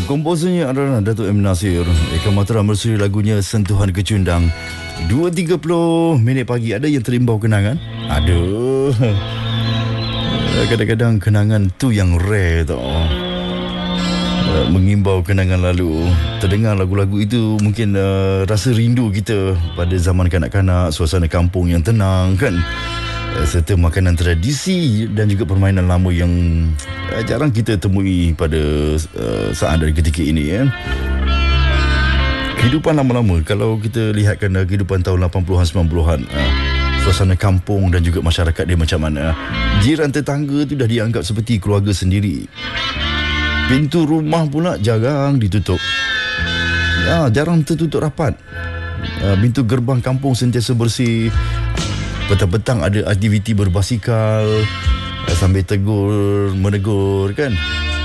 Komposernya adalah Datuk M. Nasir. Eka Matra bersuri lagunya Sentuhan Kecundang. 2.30 minit pagi. Ada yang terimbau kenangan? Aduh, kadang-kadang kenangan tu yang rare tau. Mengimbau kenangan lalu. Terdengar lagu-lagu itu mungkin rasa rindu kita pada zaman kanak-kanak, suasana kampung yang tenang kan, serta makanan tradisi dan juga permainan lama yang jarang kita temui pada saat dan ketika ini ya. Kehidupan lama-lama, kalau kita lihatkan kehidupan tahun 80-an 90-an, suasana kampung dan juga masyarakat dia macam mana. Jiran tetangga tu dah dianggap seperti keluarga sendiri. Pintu rumah pula jarang ditutup. Jarang tertutup rapat. Pintu gerbang kampung sentiasa bersih. Petang-petang ada aktiviti berbasikal sambil menegur kan.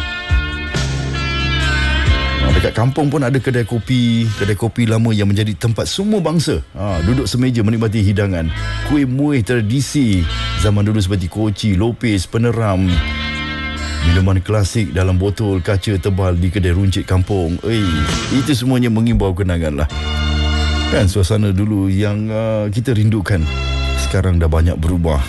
Dekat kampung pun ada kedai kopi lama yang menjadi tempat semua bangsa duduk semeja menikmati hidangan. Kuih muih tradisi zaman dulu seperti koci, lopis, peneram, minuman klasik dalam botol kaca tebal di kedai runcit kampung. Itu semuanya mengimbau kenangan lah. Kan suasana dulu yang kita rindukan sekarang dah banyak berubah.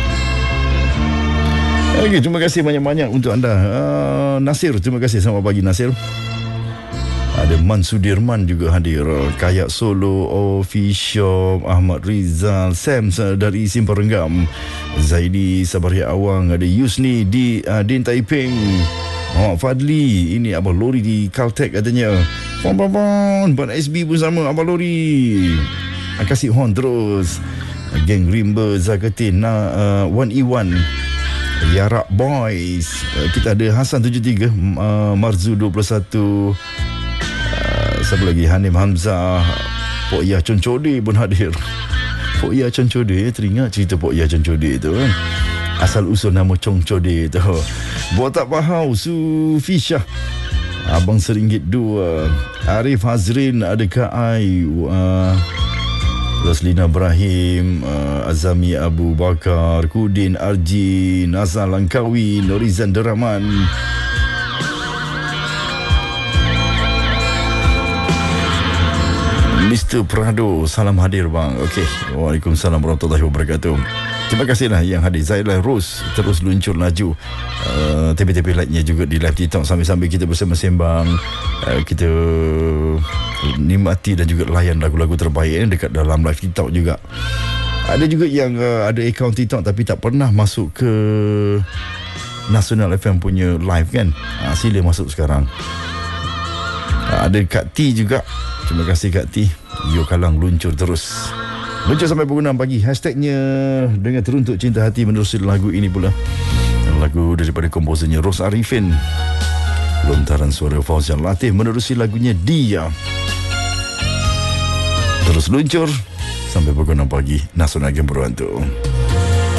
Okay, terima kasih banyak-banyak untuk anda. Nasir, terima kasih. Selamat pagi Nasir. Ada Man Sudirman juga hadir. Kayak Solo Official, Ahmad Rizal, Sam dari Simpang Renggam, Zaidi Sabaria Awang, ada Yusni di Din Taiping, Muhammad Fadli, ini Abang Lori di Caltech katanya. Ban SB pun sama Abang Lori. Kasih horn terus. Geng Rimba Zakatin 1E1, Yarak Boys. Kita ada Hasan 73, Marzu 21, siapa lagi, Hanim Hamzah, Pok Yah Concode pun hadir. Pok Yah Concode, teringat cerita Pok Yah Concode tu kan, asal usul nama Concode tu. Botak Bahau Sufisha, Abang RM1 2, Arif Hazrin, ada Kak Ai, Roslina Ibrahim, Azami Abu Bakar, Kudin Arji, Nazal Langkawi, Norizan Deraman, Mr. Prado, salam hadir bang. Okey, Waalaikumsalam warahmatullahi wabarakatuh. Terima kasihlah yang hadir. Zailah Rose terus luncur laju tepi-tepi lightnya juga di live TikTok sambil-sambil kita bersama sembang. Kita nikmati dan juga layan lagu-lagu terbaik dekat dalam live TikTok juga. Ada juga yang ada akaun TikTok tapi tak pernah masuk ke Nasional FM punya live kan. Sila masuk sekarang. Ada Kak T juga. Terima kasih Kak T. Yo Kalang luncur terus. Luncur sampai pukul 6 pagi. Hashtagnya dengan teruntuk cinta hati menerusi lagu ini pula. Lagu daripada komposernya Ros Arifin. Lontaran suara Fauzian Latif menerusi lagunya Dia. Terus luncur sampai pukul 6 pagi. Nasional Game Berantu.